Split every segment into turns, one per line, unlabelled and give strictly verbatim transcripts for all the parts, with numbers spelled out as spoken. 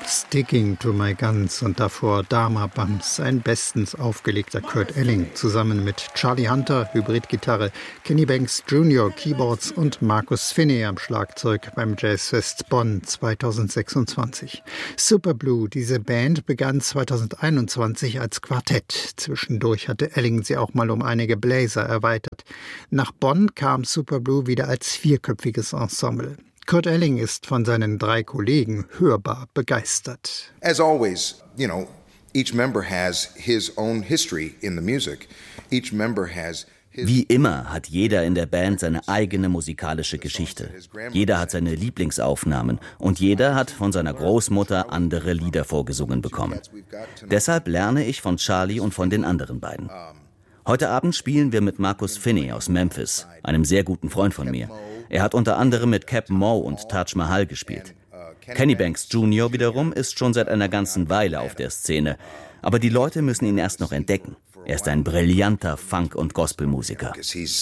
Sticking to My Guns und davor Dharma Bums, ein bestens aufgelegter Kurt Elling, zusammen mit Charlie Hunter, Hybridgitarre, Kenny Banks Junior, Keyboards und Marcus Finney am Schlagzeug beim Jazzfest Bonn zweitausendsechsundzwanzig. Superblue, diese Band, begann zweitausendeinundzwanzig als Quartett. Zwischendurch hatte Elling sie auch mal um einige Bläser erweitert. Nach Bonn kam Superblue wieder als vierköpfiges Ensemble. Kurt Elling ist von seinen drei Kollegen hörbar begeistert.
As always, you know, each member has his own history in the music. Each member has
Wie immer hat jeder in der Band seine eigene musikalische Geschichte. Jeder hat seine Lieblingsaufnahmen und jeder hat von seiner Großmutter andere Lieder vorgesungen bekommen. Deshalb lerne ich von Charlie und von den anderen beiden. Heute Abend spielen wir mit Marcus Finney aus Memphis, einem sehr guten Freund von mir. Er hat unter anderem mit Cap'n Mo und Taj Mahal gespielt. Kenny Banks Junior wiederum ist schon seit einer ganzen Weile auf der Szene. Aber die Leute müssen ihn erst noch entdecken. Er ist ein brillanter Funk- und Gospelmusiker.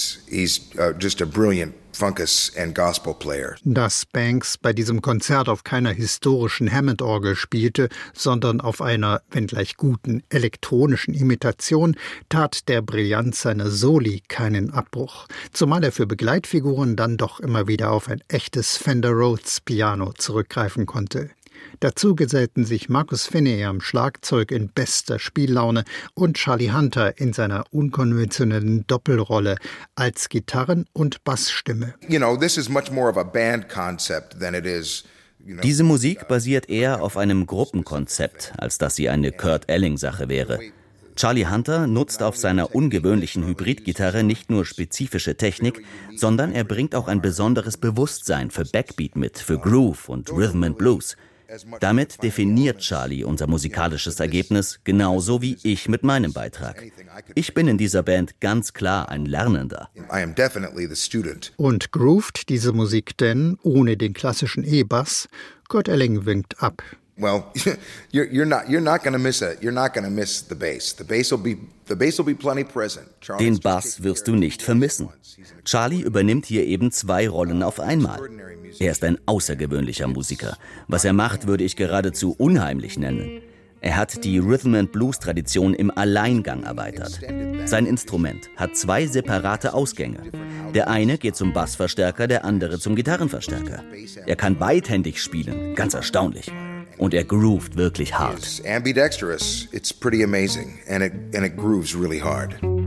Dass Banks bei diesem Konzert auf keiner historischen Hammond-Orgel spielte, sondern auf einer, wenngleich guten, elektronischen Imitation, tat der Brillanz seiner Soli keinen Abbruch. Zumal er für Begleitfiguren dann doch immer wieder auf ein echtes Fender Rhodes Piano zurückgreifen konnte. Dazu gesellten sich Marcus Finney am Schlagzeug in bester Spiellaune und Charlie Hunter in seiner unkonventionellen Doppelrolle als Gitarren- und Bassstimme.
You know, this is much more of a band concept than it is.
Diese Musik basiert eher auf einem Gruppenkonzept, als dass sie eine Kurt Elling-Sache wäre. Charlie Hunter nutzt auf seiner ungewöhnlichen Hybridgitarre nicht nur spezifische Technik, sondern er bringt auch ein besonderes Bewusstsein für Backbeat mit, für Groove und Rhythm and Blues. Damit definiert Charlie unser musikalisches Ergebnis, genauso wie ich mit meinem Beitrag. Ich bin in dieser Band ganz klar ein Lernender.
Und groovt diese Musik denn ohne den klassischen E-Bass? Kurt Elling winkt ab.
Well, you're you're not you're not going to miss it. You're not going to miss the bass. The bass will be the bass will be plenty present.
Den Bass wirst du nicht vermissen. Charlie übernimmt hier eben zwei Rollen auf einmal. Er ist ein außergewöhnlicher Musiker. Was er macht, würde ich geradezu unheimlich nennen. Er hat die Rhythm and Blues Tradition im Alleingang erweitert. Sein Instrument hat zwei separate Ausgänge. Der eine geht zum Bassverstärker, der andere zum Gitarrenverstärker. Er kann beidhändig spielen, ganz erstaunlich. Und er groovt wirklich hart.
It's ambidextrous. It's pretty amazing and it and it grooves really hard.